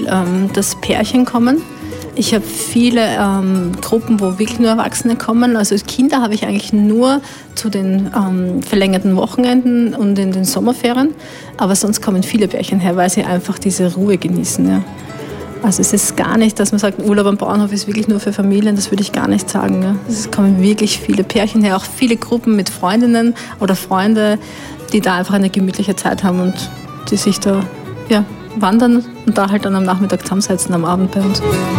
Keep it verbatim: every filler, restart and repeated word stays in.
viel, ähm, dass Pärchen kommen. Ich habe viele ähm, Gruppen, wo wirklich nur Erwachsene kommen. Also Kinder habe ich eigentlich nur zu den ähm, verlängerten Wochenenden und in den Sommerferien. Aber sonst kommen viele Pärchen her, weil sie einfach diese Ruhe genießen. Ja. Also es ist gar nicht, dass man sagt, Urlaub am Bauernhof ist wirklich nur für Familien. Das würde ich gar nicht sagen. Ja. Es kommen wirklich viele Pärchen her, auch viele Gruppen mit Freundinnen oder Freunde, die da einfach eine gemütliche Zeit haben und die sich da ja, wandern und da halt dann am Nachmittag zusammensetzen am Abend bei uns.